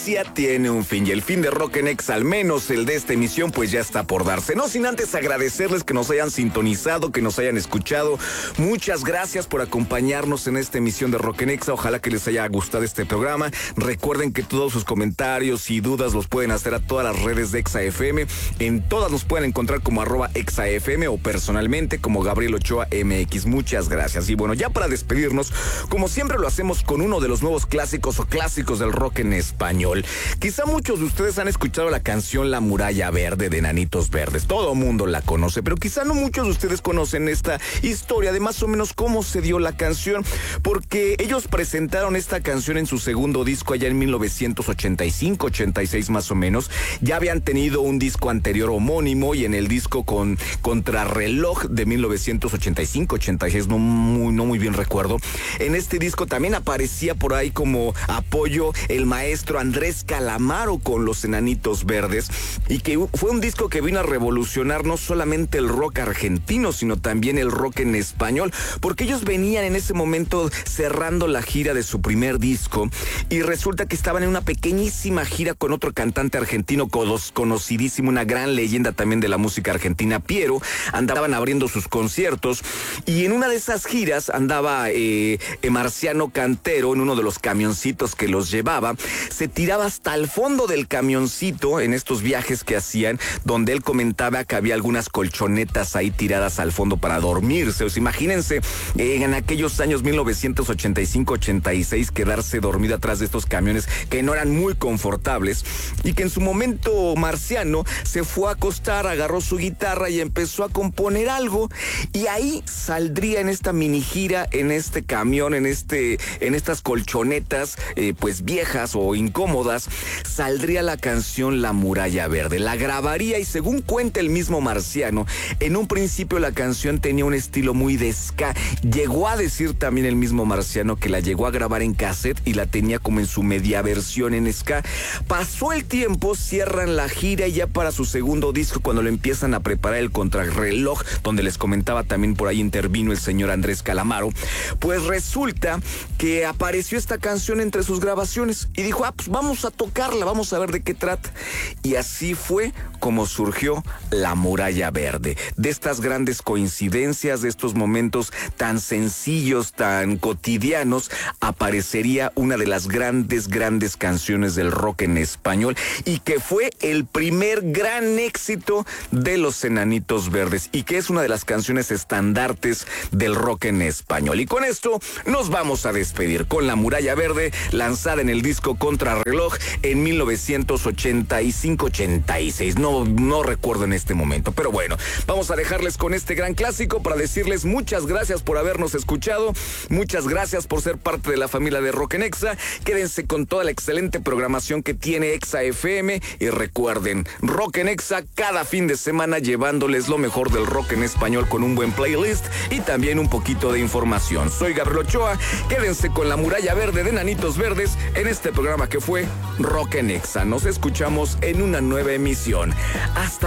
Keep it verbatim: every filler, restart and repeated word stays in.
inicia tiene un fin, y el fin de Rock en Exa, al menos el de esta emisión, pues ya está por darse. No sin antes agradecerles que nos hayan sintonizado, que nos hayan escuchado. Muchas gracias por acompañarnos en esta emisión de Rock en Exa. Ojalá que les haya gustado este programa. Recuerden que todos sus comentarios y dudas los pueden hacer a todas las redes de Exa F M. En todas nos pueden encontrar como arroba Exa F M o personalmente como Gabriel Ochoa M X. Muchas gracias. Y bueno, ya para despedirnos, como siempre lo hacemos con uno de los nuevos clásicos o clásicos del rock en español. Quizá muchos de ustedes han escuchado la canción La Muralla Verde de Enanitos Verdes. Todo mundo la conoce, pero quizá no muchos de ustedes conocen esta historia de más o menos cómo se dio la canción, porque ellos presentaron esta canción en su segundo disco allá en mil novecientos ochenta y cinco, ochenta y seis más o menos. Ya habían tenido un disco anterior homónimo, y en el disco con Contrarreloj de mil novecientos ochenta y cinco, ochenta y seis, no muy, no muy bien recuerdo. En este disco también aparecía por ahí como apoyo el maestro Andrés Calamaro con los Enanitos Verdes, y que fue un disco que vino a revolucionar no solamente el rock argentino, sino también el rock en español, porque ellos venían en ese momento cerrando la gira de su primer disco, y resulta que estaban en una pequeñísima gira con otro cantante argentino conocidísimo, una gran leyenda también de la música argentina, Piero. Andaban abriendo sus conciertos, y en una de esas giras andaba eh, Marciano Cantero en uno de los camioncitos que los llevaba. Se tiraba hasta el fondo del camioncito en estos viajes que hacían, donde él comentaba que había algunas colchonetas ahí tiradas al fondo para dormirse. O sea, imagínense, eh, en aquellos años mil novecientos ochenta y cinco, ochenta y seis, quedarse dormido atrás de estos camiones que no eran muy confortables, y que en su momento Marciano se fue a acostar, agarró su guitarra y empezó a componer algo, y ahí saldría en esta mini gira, en este camión, en este, en estas colchonetas eh, pues viejas o incómodas, saldría la canción La Muralla Verde. La grabaría, y según cuenta el mismo Marciano, en un principio la canción tenía un estilo muy de ska. Llegó a decir también el mismo Marciano que la llegó a grabar en cassette y la tenía como en su media versión en ska. Pasó el tiempo, cierran la gira, y ya para su segundo disco, cuando lo empiezan a preparar, el Contrarreloj, donde les comentaba también por ahí intervino el señor Andrés Calamaro, pues resulta que apareció esta canción entre sus grabaciones, y dijo, ah, pues vamos a tocarla, vamos a ver de qué trata. Y así fue como surgió La Muralla Verde. De estas grandes coincidencias, de estos momentos tan sencillos, tan cotidianos, aparecería una de las grandes, grandes canciones del rock en español, y que fue el primer gran éxito de los Enanitos Verdes, y que es una de las canciones estandartes del rock en español. Y con esto nos vamos a despedir con La Muralla Verde, lanzada en el disco Contrarreloj en mil novecientos ochenta y cinco, ochenta y seis. No, no recuerdo en este momento, pero bueno, vamos a dejarles con este gran clásico para decirles muchas gracias por habernos escuchado, muchas gracias por ser parte de la familia de Rock en Exa. Quédense con toda la excelente programación que tiene Exa F M, y recuerden, Rock en Exa cada fin de semana llevándoles lo mejor del rock en español con un buen playlist y también un poquito de información. Soy Gabriel Ochoa, quédense con La Muralla Verde de Enanitos Verdes en este programa que fue Rock en Exa. Nos escuchamos en una nueva emisión. Hasta